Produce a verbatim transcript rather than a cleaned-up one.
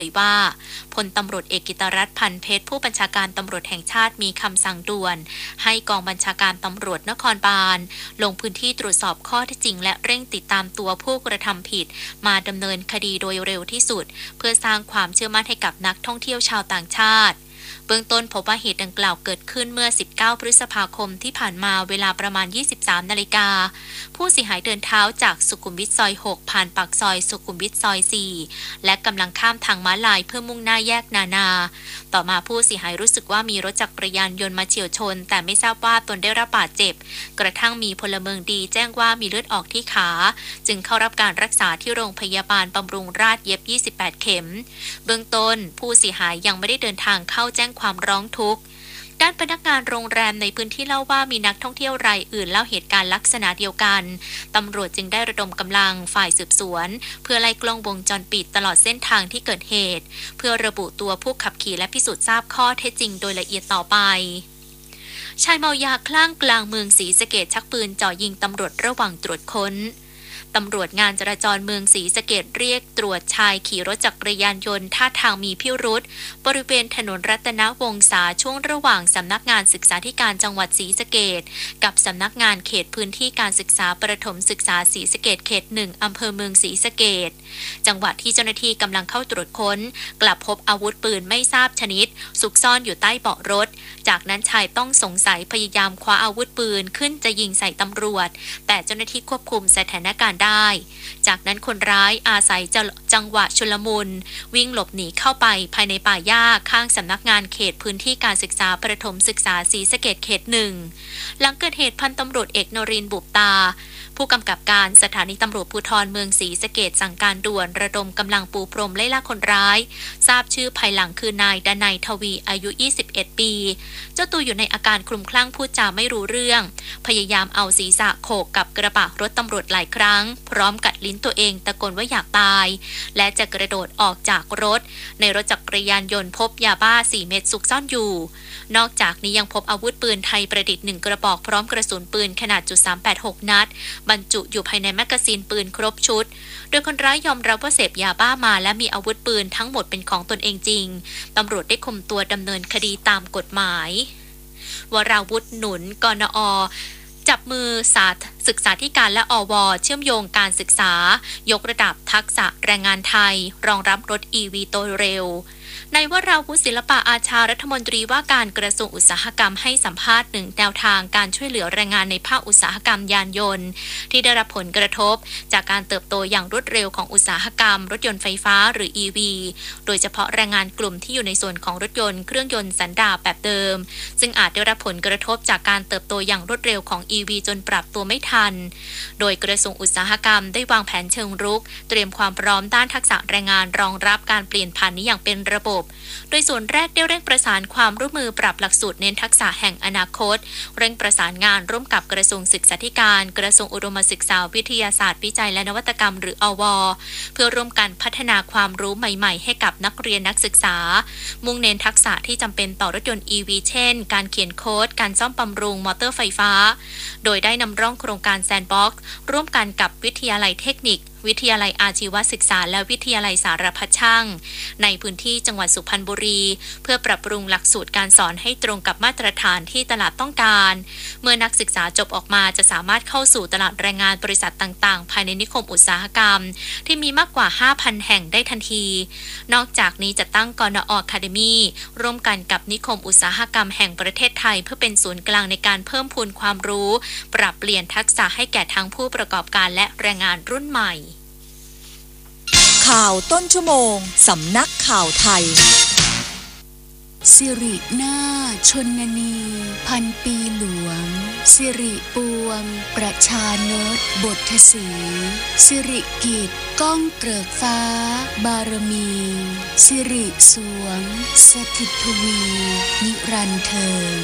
ว่าพลตำรวจเอกกิตรัตน์พันเพชรผู้บัญชาการตำรวจแห่งชาติมีคำสั่งด่วนให้กองบัญชาการตำรวจนครบาลลงพื้นที่ตรวจสอบข้อเท็จจริงและเร่งติดตามตัวผู้กระทำผิดมาดำเนินคดีโดยเร็วที่สุดเพื่อสร้างความเชื่อมั่นให้กับนักท่องเที่ยวชาวต่างชาติเบื้องต้นพบว่าเหตุดังกล่าวเกิดขึ้นเมื่อสิบเก้าพฤษภาคมที่ผ่านมาเวลาประมาณยี่สิบสามนาฬิกาผู้เสียหายเดินเท้าจากสุขุมวิทซอยหกผ่านปากซอยสุขุมวิทซอยสี่และกำลังข้ามทางม้าลายเพื่อมุ่งหน้าแยกนานาต่อมาผู้เสียหายรู้สึกว่ามีรถจักรยานยนต์มาเฉี่ยวชนแต่ไม่ทราบว่าตนได้รับบาดเจ็บกระทั่งมีพลเมืองดีแจ้งว่ามีเลือดออกที่ขาจึงเข้ารับการรักษาที่โรงพยาบาลบำรุงราษฎร์เย็บยี่สิบแปดเข็มเบื้องต้นผู้เสียหายยังไม่ได้เดินทางเข้าแจ้งความร้องทุกข์ด้านพนักงานโรงแรมในพื้นที่เล่าว่ามีนักท่องเที่ยวรายอื่นเล่าเหตุการณ์ลักษณะเดียวกันตำรวจจึงได้ระดมกำลังฝ่ายสืบสวนเพื่อไล่กล้องวงจรปิดตลอดเส้นทางที่เกิดเหตุเพื่อระบุตัวผู้ขับขี่และพิสูจน์ทราบข้อเท็จจริงโดยละเอียดต่อไปชายเมายาคลั่งกลางเมืองศรีสะเกษชักปืนจ่อยิงตำรวจระหว่างตรวจค้นตำรวจงานจราจรเมืองศรีสะเกษเรียกตรวจชายขี่รถจักรยานยนต์ท่าทางมีพิรุธบริเวณถนนรัตนวงศาช่วงระหว่างสำนักงานศึกษาธิการจังหวัดศรีสะเกษกับสำนักงานเขตพื้นที่การศึกษาประถมศึกษาศรีสะเกษเขตหนึ่งอำเภอเมืองศรีสะเกษจังหวัดที่เจ้าหน้าที่กำลังเข้าตรวจค้นกลับพบอาวุธปืนไม่ทราบชนิดซุกซ่อนอยู่ใต้เบาะรถจากนั้นชายต้องสงสัยพยายามคว้าอาวุธปืนขึ้นจะยิงใส่ตำรวจแต่เจ้าหน้าที่ควบคุมสถานการณ์ได้จากนั้นคนร้ายอาศัยจังหวะชุลมุนวิ่งหลบหนีเข้าไปภายในป่าหญ้าข้างสำนักงานเขตพื้นที่การศึกษาประถมศึกษาศรีสะเกษเขตหนึ่งหลังเกิดเหตุพันตำรวจเอกนรินทร์บุบตาผู้กำกับการสถานีตำรวจภูธรเมืองศรีสะเกษสั่งการด่วนระดมกำลังปูพรมไล่ล่าคนร้ายทราบชื่อภายหลังคือนายดนัยทวีอายุยี่สิบเอ็ดปีเจ้าตัวอยู่ในอาการคลุมคลั่งพูดจาไม่รู้เรื่องพยายามเอาศีรษะโขกกับกระบะรถตำรวจหลายครั้งพร้อมกัดลิ้นตัวเองตะโกนว่าอยากตายและจะกระโดดออกจากรถในรถจักรยานยนต์พบยาบ้าสี่เม็ดซุกซ่อนอยู่นอกจากนี้ยังพบอาวุธปืนไทยประดิษฐ์หนึ่งกระบอกพร้อมกระสุนปืนขนาดจุดสามแปดหกนัดบรรจุอยู่ภายในแมกกาซีนปืนครบชุดโดยคนร้ายยอมรับว่าเสพยาบ้ามาและมีอาวุธปืนทั้งหมดเป็นของตนเองจริงตำรวจได้คุมตัวดำเนินคดีตามกฎหมายวราวุธหนุนกนอจับมือสาศึกษาธิการและอวเชื่อมโยงการศึกษายกระดับทักษะแรงงานไทยรองรับรถ อี วี โดยเร็วนายวราวุฒิศิลปะอาชารัฐมนตรีว่าการกระทรวงอุตสาหกรรมให้สัมภาษณ์หนึ่งแนวทางการช่วยเหลือแรงงานในภาคอุตสาหกรรมยานยนต์ที่ได้รับผลกระทบจากการเติบโตอย่างรวดเร็วของอุตสาหกรรมรถยนต์ไฟฟ้าหรือ อี วี โดยเฉพาะแรงงานกลุ่มที่อยู่ในส่วนของรถยนต์เครื่องยนต์สันดาปแบบเดิมซึ่งอาจได้รับผลกระทบจากการเติบโตอย่างรวดเร็วของ อี วี จนปรับตัวไม่ทันโดยกระทรวงอุตสาหกรรมได้วางแผนเชิงรุกเตรียมความพร้อมด้านทักษะแรงงานรองรับการเปลี่ยนผ่านนี้อย่างเป็นระบบโดยส่วนแรกได้เร่งประสานความร่วมมือปรับหลักสูตรเน้นทักษะแห่งอนาคตเร่งประสานงานร่วมกับกระทรวงศึกษาธิการกระทรวงอุดมศึกษาวิทยาศาสตร์วิจัยและนวัตกรรมหรืออวเพื่อร่วมกันพัฒนาความรู้ใหม่ๆให้กับนักเรียนนักศึกษามุ่งเน้นทักษะที่จำเป็นต่อรถยนต์ อี วี เช่นการเขียนโค้ดการซ่อมบำรุงมอเตอร์ไฟฟ้าโดยได้นำร่องโครงการแซนด์บ็อกซ์ร่วมกันกับวิทยาลัยเทคนิควิทยาลัยอาชีวศึกษาและวิทยาลัยสารพัดช่างในพื้นที่จังหวัดสุพรรณบุรีเพื่อปรับปรุงหลักสูตรการสอนให้ตรงกับมาตรฐานที่ตลาดต้องการเมื่อนักศึกษาจบออกมาจะสามารถเข้าสู่ตลาดแรงงานบริษัทต่างๆภายในนิคมอุตสาหกรรมที่มีมากกว่า ห้าพัน แห่งได้ทันทีนอกจากนี้จะตั้งกนอ Academy ร่วมกันกับนิคมอุตสาหกรรมแห่งประเทศไทยเพื่อเป็นศูนย์กลางในการเพิ่มพูนความรู้ปรับเปลี่ยนทักษะให้แก่ทั้งผู้ประกอบการและแรงงานรุ่นใหม่ข่าวต้นชั่วโมงสำนักข่าวไทยสิรินาชนนีพันปีหลวงสิริปวงประชานตบทสีสิริกิจก้องเกริกฟ้าบารมีสิริสวงสถิตทวีนิรันดร์เธอ